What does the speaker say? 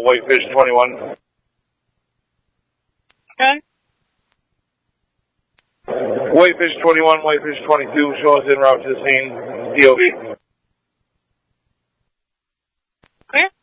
Whitefish 21. Okay. Whitefish 21, Whitefish 22, show us en route to the scene, DOB. Okay.